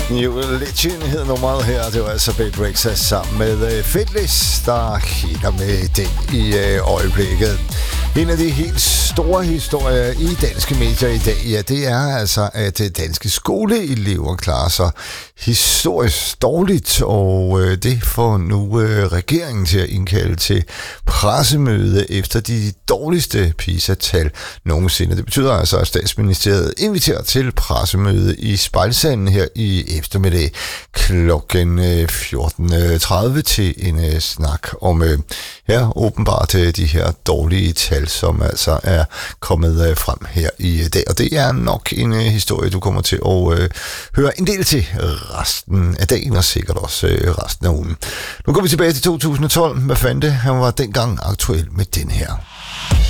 New Legend hedder nummeret her. Det var altså Bette Rexha sammen med Fitness, der hitter med den i øjeblikket. En af de helt store historier i danske medier i dag, ja, det er altså, at danske skoleelever klarer sig historisk dårligt, og det får nu regeringen til at indkalde til pressemøde efter de dårligste PISA-tal nogensinde. Det betyder altså, at Statsministeriet inviterer til pressemøde i Spejlsanden her i eftermiddag klokken 14.30 til en snak om åbenbart de her dårlige tal, som altså er kommet frem her i dag. Og det er nok en historie, du kommer til at høre en del til resten af dagen, og sikkert også resten af ugen. Nu går vi tilbage til 2012. Hvad fandt det? Han var dengang aktuel med den her.